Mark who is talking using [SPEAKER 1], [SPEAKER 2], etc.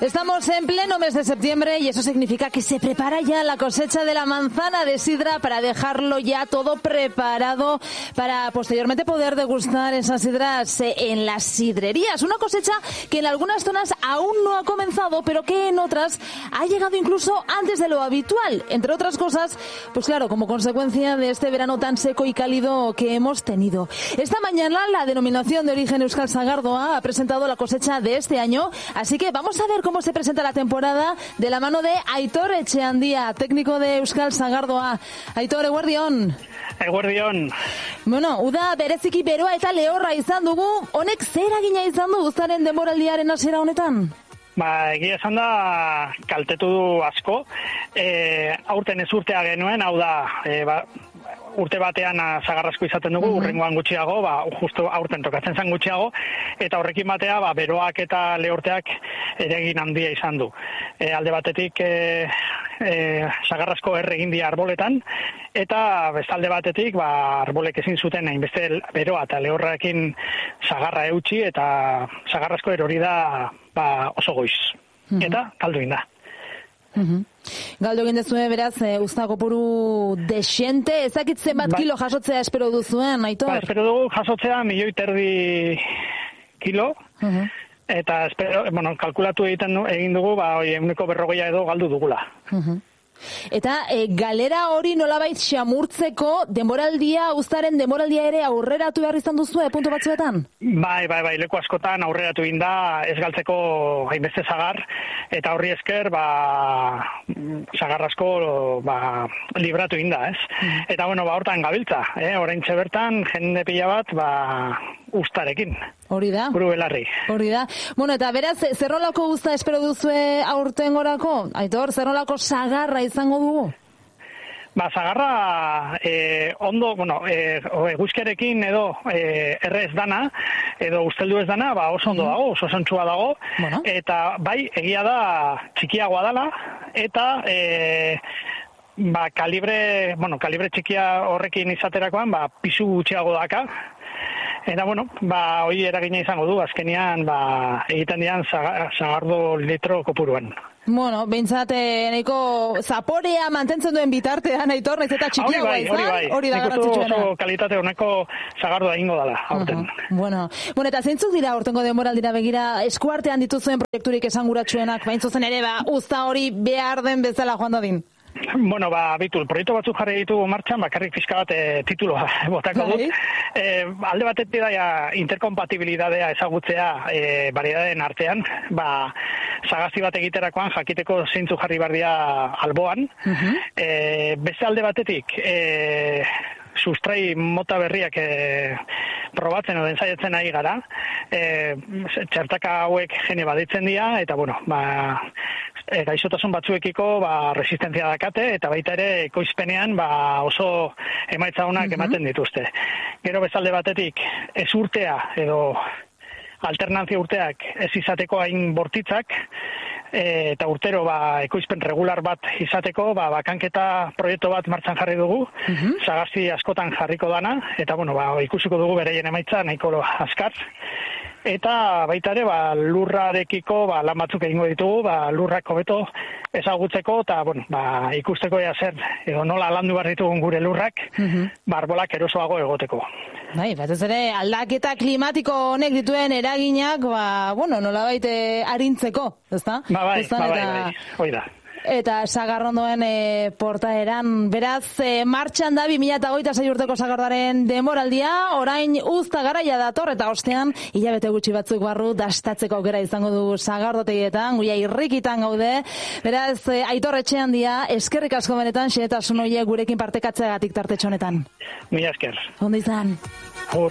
[SPEAKER 1] Estamos en pleno mes de septiembre y eso significa que se prepara ya la cosecha de la manzana de sidra para dejarlo ya todo preparado para posteriormente poder degustar esas sidras en las sidrerías. Una cosecha que en algunas zonas aún no ha comenzado, pero que en otras ha llegado incluso antes de lo habitual. Entre otras cosas, pues claro, como consecuencia de este verano tan seco y cálido que hemos tenido. Esta mañana la denominación de origen Euskal Sagardoa ha presentado la cosecha de este año, así que vamos a ver cómo se presenta la temporada de la mano de Aitor Etxeandia, técnico de Euskal Sagardoa. Aitor, eguerdion.
[SPEAKER 2] Eguerdion.
[SPEAKER 1] Bueno, uda bereziki beroa eta lehorra izan dugu, honek zer eragina izan du uztaren denboraldiaren hasiera honetan?
[SPEAKER 2] Egia esan da, kaltetu du asko. Aurten ez urtea genuen, hau da, urte batean sagarrasko izaten dugu, urrengoan gutxiago, justu aurten tokatzen zen gutxiago, eta horrekin batea, beroak eta lehorteak eragin handia izan du. Alde batetik, sagarrasko egin dira arboletan, eta bestalde batetik, arbolek ezin zuten hainbeste beroa eta lehorrekin sagarra eutsi, eta sagarrasko erori da oso goiz. Eta galdu egin da.
[SPEAKER 1] Galdu egin dezue, beraz, uzta kopuru desente, ezakit zenbat kilo jasotzea espero duzuen, Aitor?
[SPEAKER 2] Espero dugu jasotzea 1,5 milioi kilo, eta kalkulatu egin dugu, 140 edo galdu dugula.
[SPEAKER 1] Eta galera hori nolabait xamurtzeko denboraldia, uztaren denboraldia ere aurreratu behar izan duzue, puntu batzuetan?
[SPEAKER 2] Bai, leku askotan aurreratu egin da, ez galtzeko hainbeste zagar, eta horri esker, sagarrasko libratu egin da, ez? Eta, hortan gabiltza, oraintxe bertan, jende pila bat, uztarekin.
[SPEAKER 1] Hori da.
[SPEAKER 2] Buru belarri.
[SPEAKER 1] Hori da. Bueno, eta beraz, zerrolako uzta espero duzue aurtengorako? Aitor, zerrolako sagarra izango dugu?
[SPEAKER 2] Sagarra ondo, eguzkiarekin edo erre ez dana, edo usteldu ez dana, oso ondo dago, oso zentzua dago, eta bai, egia da txikiagoa dela, eta kalibre txikia horrekin izaterakoan, pisu gutxiago daka. Eta, hori eragina izango du, azkenean, egiten dian sagardo litro kopuruan.
[SPEAKER 1] Behintzat, nahiko zaporea mantentzen duen bitartean, Aitor, naiz eta txikiagoa izan, hori da garrantzitsuena.
[SPEAKER 2] Nik oso kalitate honeko sagardoa egingo dela, aurten.
[SPEAKER 1] Bueno, eta zeintzuk dira aurtengo denboraldira begira, eskuartean dituzuen proiekturik esanguratsuenak, bain zuzen ere, uzta hori behar den bezala joan dadin?
[SPEAKER 2] Bitul, proiektu batzuk jarri ditugu martxan, bakarrik fiska bat tituloa botako dut. Alde batetik da interkompatibilidadea ezagutzea variedadeen artean, sagazti bat egiterakoan jakiteko zeintzu jarri bardia alboan. Beste alde batetik, sustrai mota berriak probatzen edo ensaiatzen ari gara. Txertaka hauek gene baditzen dira, eta gaixotasun batzuekiko resistentzia dakate, eta baita ere ekoizpenean oso emaitza onak ematen dituzte. Gero bezalde batetik, ez urtea edo alternantzia urteak ez izateko hain bortitzak, eta urtero ekoizpen regular bat izateko, bakanketa proiektu bat martxan jarri dugu, sagazti askotan jarriko dana, eta ikusiko dugu bereien emaitza nahiko azkar. Eta baita ere, lurrarekiko lan batzuk egingo ditugu, lurrak hobeto ezagutzeko, eta ikusteko zer, edo nola landu behar ditugun gure lurrak, arbolak erosoago egoteko.
[SPEAKER 1] Batez ere, aldaketa klimatiko honek dituen eraginak, nolabait arintzeko, ezta?
[SPEAKER 2] Bai, hoi da.
[SPEAKER 1] Eta sagarrondoen portaeran, beraz, martxan da 2026 urteko sagardaren denboraldia, orain uzta garaia dator, eta ostean, hilabete gutxi batzuk barru, dastatzeko aukera izango dugu sagardotegietan, guia irrikitan gaude, beraz, Aitor Etxeandia, eskerrik asko benetan, xehetasun horiek gurekin partekatzeagatik tartetxo honetan.
[SPEAKER 2] Mila esker.
[SPEAKER 1] Ondo izan.